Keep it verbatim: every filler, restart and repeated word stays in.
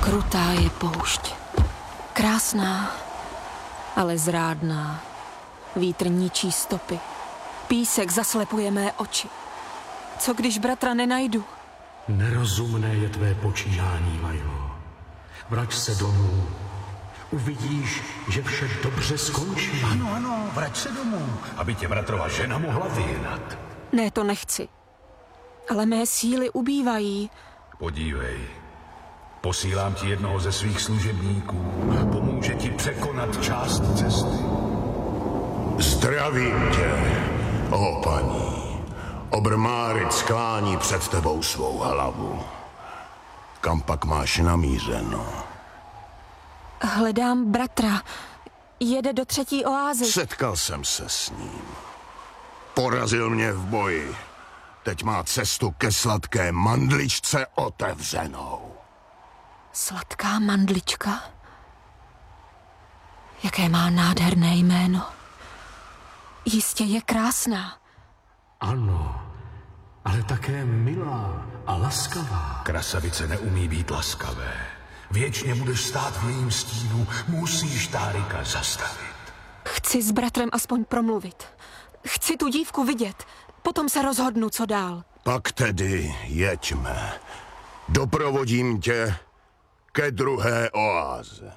Krutá je poušť. Krásná, ale zrádná. Vítr ničí stopy. Písek zaslepuje mé oči. Co když bratra nenajdu? Nerozumné je tvé počínání, Majlo. Vrať se domů. Uvidíš, že vše dobře skončí. Ano, ano, vrať se domů, aby tě bratrova žena mohla vyhnat. Ne, to nechci. Ale mé síly ubývají. Podívej, posílám ti jednoho ze svých služebníků. Pomůže ti překonat část cesty. Zdravím tě, o paní. Obrmáric sklání před tebou svou hlavu. Kam pak máš namířeno? Hledám bratra. Jede do třetí oázy. Setkal jsem se s ním. Porazil mě v boji. Teď má cestu ke sladké mandličce otevřenou. Sladká mandlička? Jaké má nádherné jméno. Jistě je krásná. Ano, ale také milá a laskavá. Krasavice neumí být laskavé. Věčně budeš stát v jejím stínu, musíš Tárika zastavit. Chci s bratrem aspoň promluvit. Chci tu dívku vidět. Potom se rozhodnu, co dál. Pak tedy jeďme. Doprovodím tě ke druhé oáze.